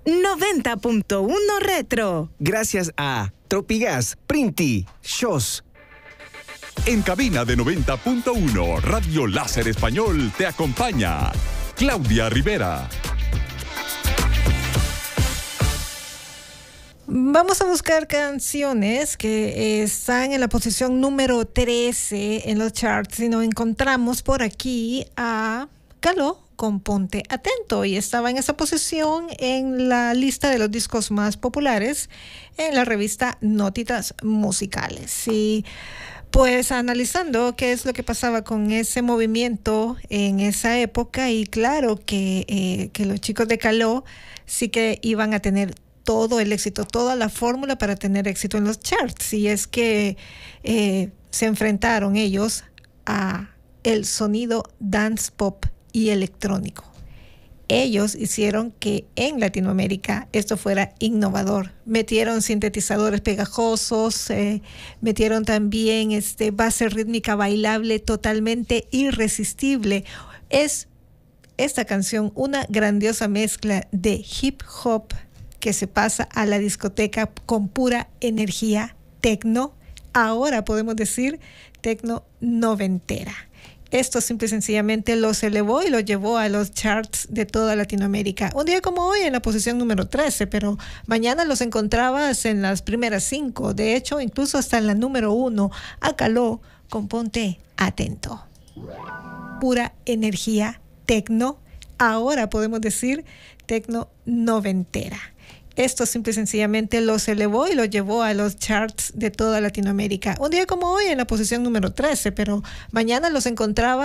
90.1 Retro. Gracias a Tropigas, Printi, Shows. En cabina de 90.1, Radio Láser Español te acompaña Claudia Rivera. Vamos a buscar canciones que están en la posición número 13 en los charts y nos encontramos por aquí a Caló con Ponte Atento, y estaba en esa posición en la lista de los discos más populares en la revista Notitas Musicales. Y pues analizando qué es lo que pasaba con ese movimiento en esa época, y claro que los chicos de Caló sí que iban a tener todo el éxito, toda la fórmula para tener éxito en los charts, y es que se enfrentaron ellos a el sonido dance pop y electrónico. Ellos hicieron que en Latinoamérica esto fuera innovador. Metieron sintetizadores pegajosos, metieron también base rítmica bailable totalmente irresistible. Es esta canción una grandiosa mezcla de hip hop que se pasa a la discoteca con pura energía tecno. Ahora podemos decir tecno noventera. Esto simple y sencillamente los elevó y los llevó a los charts de toda Latinoamérica. Un día como hoy en la posición número 13, pero mañana los encontrabas en las primeras 5. De hecho, incluso hasta en la número 1, a Caló con Ponte Atento. Pura energía tecno. Ahora podemos decir tecno noventera. Esto simple y sencillamente los elevó y los llevó a los charts de toda Latinoamérica. Un día como hoy en la posición número 13, pero mañana los encontraba